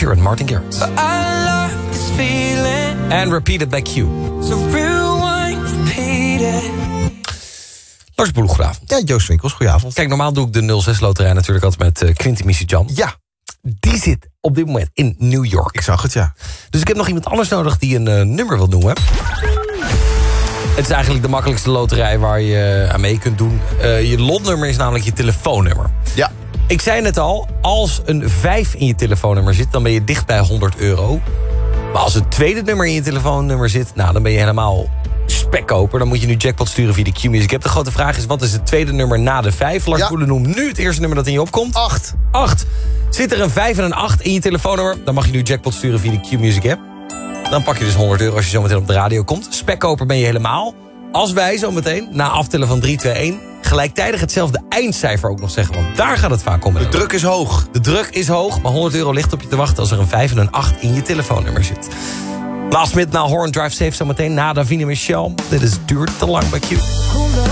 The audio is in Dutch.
Sheeran, Martin Garrix. En Repeated by Q. So rewind, repeat it. Lars Boel, goedenavond. Ja, Joost Winkels, goedenavond. Kijk, normaal doe ik de 06-loterij natuurlijk altijd met Quinty Misijan. Ja. Die zit op dit moment in New York. Ik zag het, ja. Dus ik heb nog iemand anders nodig die een nummer wil noemen. Het is eigenlijk de makkelijkste loterij waar je aan mee kunt doen. Je lotnummer is namelijk je telefoonnummer. Ja. Ik zei net al, als een 5 in je telefoonnummer zit, dan ben je dicht bij €100. Maar als het tweede nummer in je telefoonnummer zit, nou, dan ben je helemaal spekkoper. Dan moet je nu jackpot sturen via de Q-Music. De grote vraag is, wat is het tweede nummer na de 5? Lars Boelen noemt nu het eerste nummer dat in je opkomt. 8. Zit er een 5 en een 8 in je telefoonnummer, dan mag je nu jackpot sturen via de Q-Music app. Dan pak je dus €100 als je zo meteen op de radio komt. Spekkoper ben je helemaal. Als wij zo meteen, na aftellen van 3, 2, 1... gelijktijdig hetzelfde eindcijfer ook nog zeggen. Want daar gaat het vaak om. De druk is hoog. De druk is hoog, maar €100 ligt op je te wachten als er een 5 en een 8 in je telefoonnummer zit. Last Midnight Horn Drive Safe zometeen na Davina Michel. Dit is Duurt te lang bij Q.